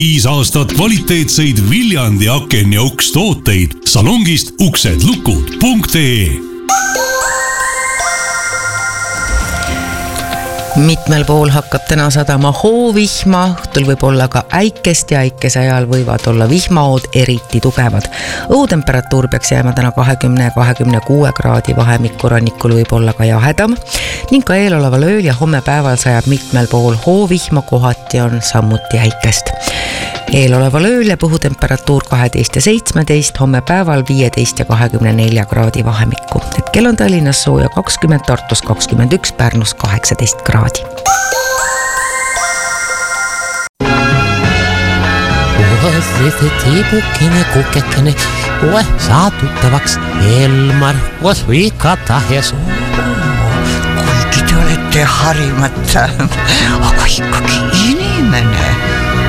5 aastat kvaliteetseid Viljandi aken ja uks tooteid salongist uksedlukud.ee. Mitmel pool hakkab täna sadama hoovihma, õhtul võib olla ka äikest ja äikese ajal võivad olla vihmaod eriti tugevad. Õhutemperatuur peaks jääma täna 20 ja 26 kraadi vahemikku, rannikul võib olla ka jahedam ning ka eeloleval ööl ja homme päeval sajab mitmel pool hoovihma, kohati on samuti äikest. Eeloleval ööl ja õhutemperatuur 12 ja 17, homme päeval 15 ja 24 kraadi vahemikku. Hetkel on Tallinnas sooja 20, Tartus 21, Pärnus 18 kraadi. See teepukene, kukekene, kohe saa tuttavaks Elmar, koos võikata ja soo. Kuigi te olete harimata, aga ikkagi inimene.